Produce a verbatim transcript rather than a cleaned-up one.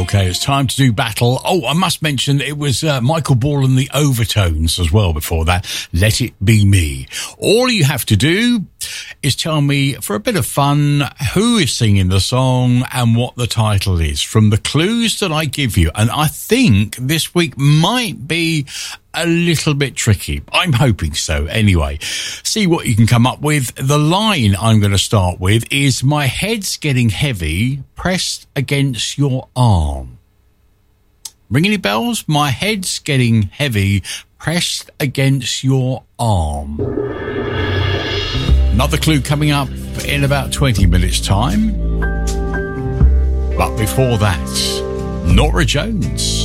Okay, it's time to do battle. Oh, I must mention it was uh, Michael Ball and the Overtones as well before that. Let It Be Me. All you have to do is tell me, for a bit of fun, who is singing the song and what the title is from the clues that I give you. And I think this week might be a little bit tricky. I'm hoping so. Anyway, see what you can come up with. The line I'm going to start with is, my head's getting heavy, pressed against your arm. Ring any bells? My head's getting heavy, pressed against your arm. Another clue coming up in about twenty minutes time. But before that, Norah Jones.